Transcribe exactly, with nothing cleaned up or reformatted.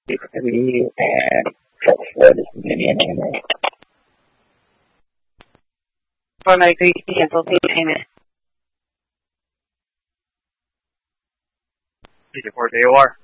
Review and check for this Dominion anyway. Automatically cancel payment. Report A O R.